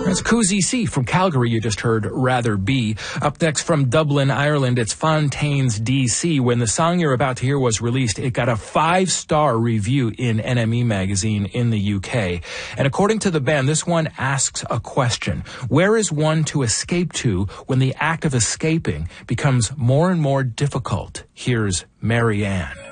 That's Cousy C from Calgary. You just heard Rather Be. Up next from Dublin, Ireland, it's Fontaines DC. When the song you're about to hear was released, it got a 5-star review in NME magazine in the UK. And according to the band, this one asks a question. Where is one to escape to when the act of escaping becomes more and more difficult? Here's Marianne.